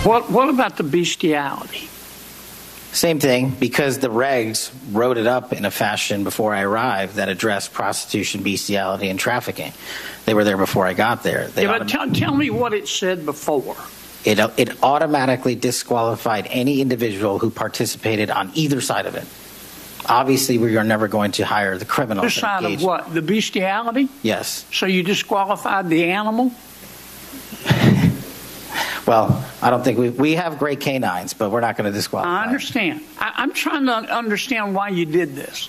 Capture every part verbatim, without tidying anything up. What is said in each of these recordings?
What, what about the bestiality? Same thing, because the regs wrote it up in a fashion before I arrived that addressed prostitution, bestiality, and trafficking. They were there before I got there. They yeah, but tell, tell me what it said before. It, it automatically disqualified any individual who participated on either side of it. Obviously, we are never going to hire the criminal. This side of what? The bestiality? Yes. So you disqualified the animal? Well, I don't think we we have great canines, but we're not going to disqualify. I understand. I, I'm trying to understand why you did this.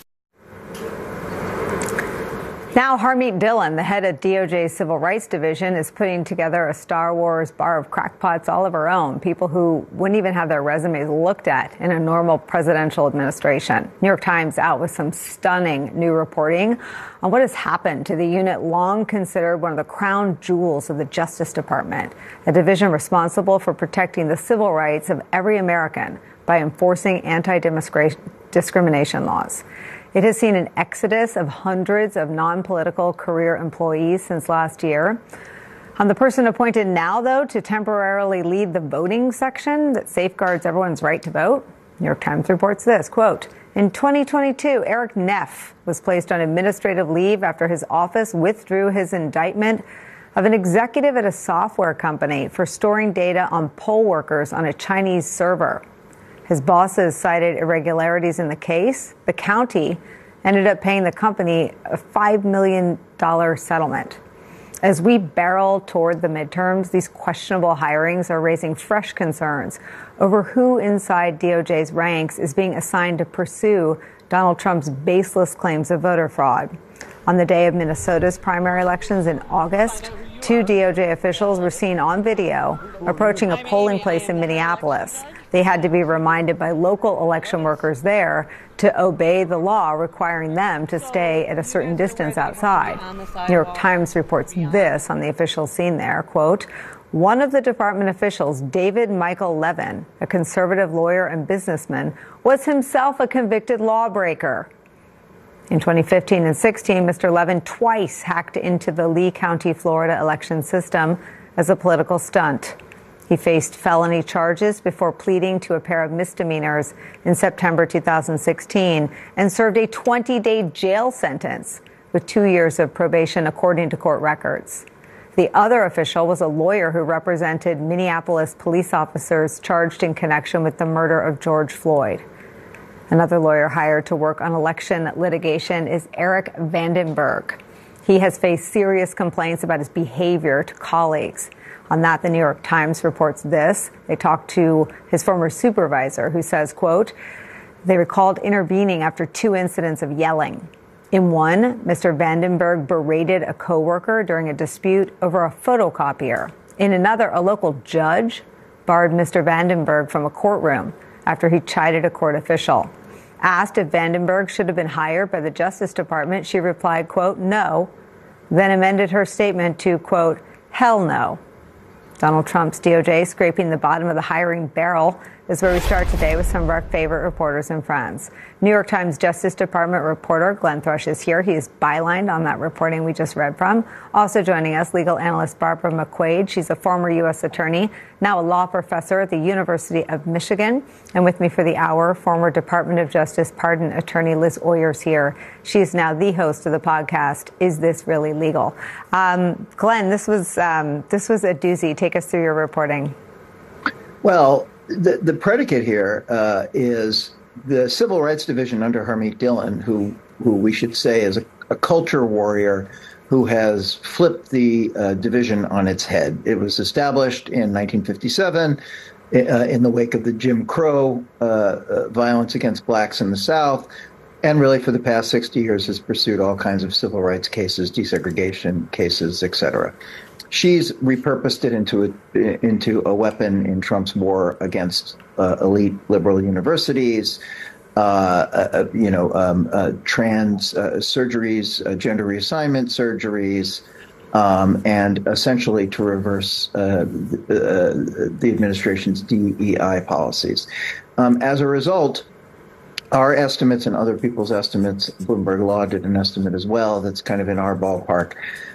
Now, Harmeet Dillon, the head of D O J's Civil Rights Division, is putting together a Star Wars bar of crackpots all of her own, people who wouldn't even have their resumes looked at in a normal presidential administration. New York Times out with some stunning new reporting on what has happened to the unit long considered one of the crown jewels of the Justice Department, a division responsible for protecting the civil rights of every American by enforcing anti-discrimination laws. It has seen an exodus of hundreds of non-political career employees since last year. On the person appointed now, though, to temporarily lead the voting section that safeguards everyone's right to vote, New York Times reports this, quote, in twenty twenty-two, Eric Neff was placed on administrative leave after his office withdrew his indictment of an executive at a software company for storing data on poll workers on a Chinese server. His bosses cited irregularities in the case. The county ended up paying the company a five million dollars settlement. As we barrel toward the midterms, these questionable hirings are raising fresh concerns over who inside D O J's ranks is being assigned to pursue Donald Trump's baseless claims of voter fraud. On the day of Minnesota's primary elections in August, two D O J officials were seen on video approaching a polling place in Minneapolis. They had to be reminded by local election workers there to obey the law requiring them to stay at a certain distance outside. New York Times reports this on the officials seen there, quote, one of the department officials, David Michael Levin, a conservative lawyer and businessman, was himself a convicted lawbreaker. In twenty fifteen and sixteen, Mister Levin twice hacked into the Lee County, Florida election system as a political stunt. He faced felony charges before pleading to a pair of misdemeanors in September two thousand sixteen and served a twenty-day jail sentence with two years of probation, according to court records. The other official was a lawyer who represented Minneapolis police officers charged in connection with the murder of George Floyd. Another lawyer hired to work on election litigation is Eric Vandenberg. He has faced serious complaints about his behavior to colleagues. On that, the New York Times reports this. They talked to his former supervisor who says, quote, they recalled intervening after two incidents of yelling. In one, Mister Vandenberg berated a coworker during a dispute over a photocopier. In another, a local judge barred Mister Vandenberg from a courtroom after he chided a court official. Asked if Vandenberg should have been hired by the Justice Department, she replied, quote, no, then amended her statement to, quote, hell no. Donald Trump's D O J scraping the bottom of the hiring barrel is where we start today with some of our favorite reporters and friends. New York Times Justice Department reporter Glenn Thrush is here. He is bylined on that reporting we just read from. Also joining us, legal analyst Barbara McQuaid. She's a former U S attorney, now a law professor at the University of Michigan. And with me for the hour, former Department of Justice pardon attorney Liz Oyer's here. She is now the host of the podcast, Is This Really Legal? Um, Glenn, this was um, this was a doozy. Take us through your reporting. Well, the, the predicate here uh, is the Civil Rights Division under Harmeet Dillon, who who we should say is a, a culture warrior who has flipped the uh, division on its head. It was established in nineteen fifty-seven uh, in the wake of the Jim Crow uh, uh, violence against blacks in the South, and really for the past sixty years has pursued all kinds of civil rights cases, desegregation cases, et cetera. She's repurposed it into a, into a weapon in Trump's war against uh, elite liberal universities, uh, uh, you know, um, uh, trans uh, surgeries, uh, gender reassignment surgeries, um, and essentially to reverse uh, the, uh, the administration's D E I policies. Um, as a result, our estimates and other people's estimates, Bloomberg Law did an estimate as well that's kind of in our ballpark,